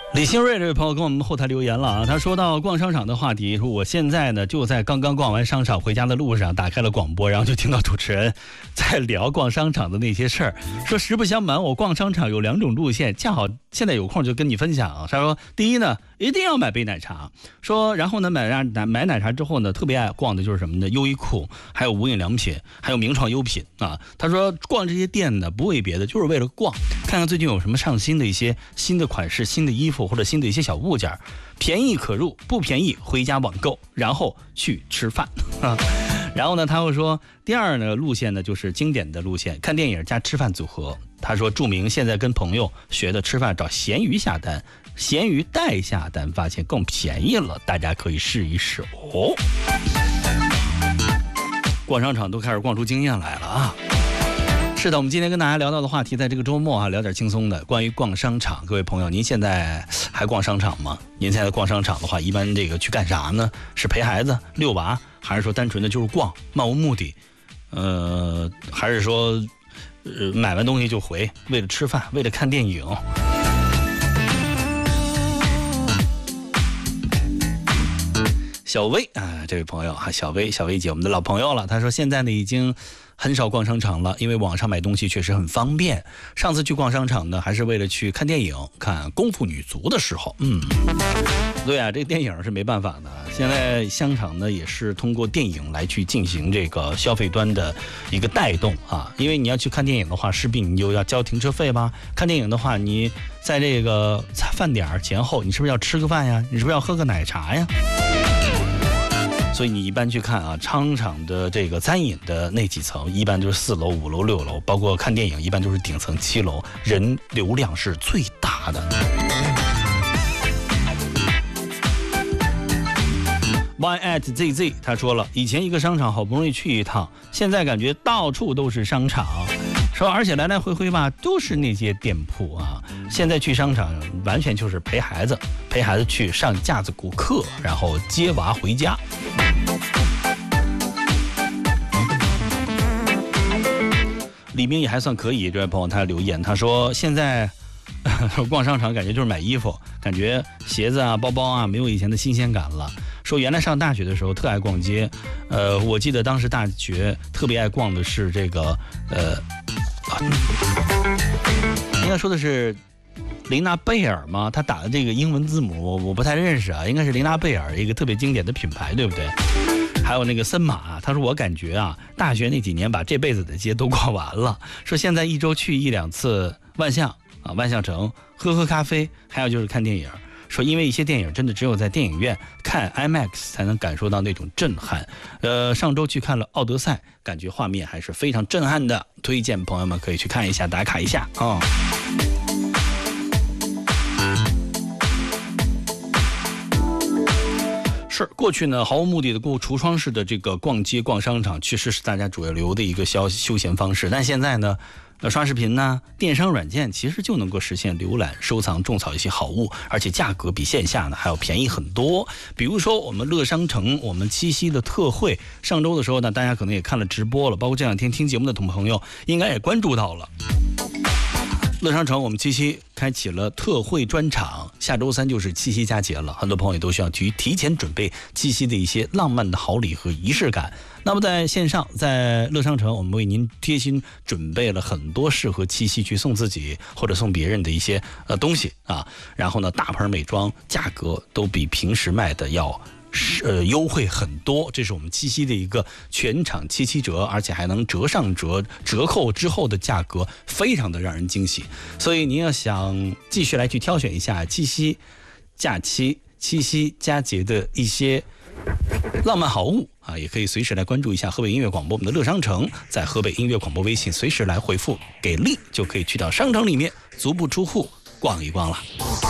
李新瑞这位朋友跟我们后台留言了啊，他说到逛商场的话题，说我现在呢就在刚刚逛完商场回家的路上，打开了广播，然后就听到主持人在聊逛商场的那些事儿。说实不相瞒，我逛商场有2种路线，恰好现在有空就跟你分享。他说第一呢，一定要买杯奶茶，说然后呢买奶茶之后呢，特别爱逛的就是什么呢？优衣库，还有无印良品，还有名创优品啊。他说逛这些店呢不为别的，就是为了逛，看看最近有什么上新的一些新的款式、新的衣服或者新的一些小物件，便宜可入，不便宜回家网购，然后去吃饭啊。然后呢，他会说第二呢路线呢就是经典的路线，看电影加吃饭组合。他说著名现在跟朋友学的吃饭找闲鱼下单，闲鱼代下单发现更便宜了，大家可以试一试哦。逛商场都开始逛出经验来了啊。是的，我们今天跟大家聊到的话题，在这个周末啊，聊点轻松的，关于逛商场。各位朋友，您现在还逛商场吗？您现在逛商场的话，一般这个去干啥呢？是陪孩子、遛娃，还是说单纯的就是逛，漫无目的？还是说，买完东西就回，为了吃饭，为了看电影？小薇啊，这位朋友哈，小薇姐，我们的老朋友了。她说现在呢已经很少逛商场了，因为网上买东西确实很方便。上次去逛商场呢，还是为了去看电影，看《功夫女足》的时候。对啊，这个电影是没办法的。现在商场呢也是通过电影来去进行这个消费端的一个带动啊。因为你要去看电影的话，势必你就要交停车费吧。看电影的话，你在这个饭点前后，你是不是要吃个饭呀？你是不是要喝个奶茶呀？所以你一般去看啊，商场的这个餐饮的那几层，一般就是4楼、5楼、6楼，包括看电影，一般就是顶层7楼，人流量是最大的。Y@ZZ 他说了，以前一个商场好不容易去一趟，现在感觉到处都是商场，说而且来来回回吧都是那些店铺啊。现在去商场完全就是陪孩子去上架子鼓课，然后接娃回家。李明也还算可以，这位朋友他留言，他说现在逛商场感觉就是买衣服，感觉鞋子啊、包包啊没有以前的新鲜感了。说原来上大学的时候特爱逛街，我记得当时大学特别爱逛的是这个，应该说的是琳娜贝尔吗？他打的这个英文字母我不太认识啊，应该是琳娜贝尔，一个特别经典的品牌，对不对？还有那个森马，他说我感觉啊，大学那几年把这辈子的街都逛完了。说现在一周去1-2次万象啊，万象城喝咖啡，还有就是看电影。说因为一些电影真的只有在电影院看 IMAX 才能感受到那种震撼。上周去看了《奥德赛》，感觉画面还是非常震撼的，推荐朋友们可以去看一下，打卡一下啊。是过去呢毫无目的的过橱窗式的这个逛街逛商场，确实是大家主流的一个休闲方式。但现在呢，刷视频呢，电商软件其实就能够实现浏览、收藏、种草一些好物，而且价格比线下呢还要便宜很多。比如说我们乐商城，我们七夕的特惠，上周的时候呢，大家可能也看了直播了，包括这2天听节目的朋友应该也关注到了。乐商城我们七夕开启了特惠专场，下周3就是七夕佳节了，很多朋友也都需要提前准备七夕的一些浪漫的好礼和仪式感。那么在线上，在乐商城，我们为您贴心准备了很多适合七夕去送自己或者送别人的一些东西啊。然后呢，大牌美妆价格都比平时卖的要优惠很多，这是我们七夕的一个全场7折，而且还能折上折，折扣之后的价格非常的让人惊喜。所以您要想继续来去挑选一下七夕假期、七夕佳节的一些浪漫好物啊，也可以随时来关注一下河北音乐广播我们的乐商城，在河北音乐广播微信随时来回复给力，就可以去到商城里面足不出户逛一逛了。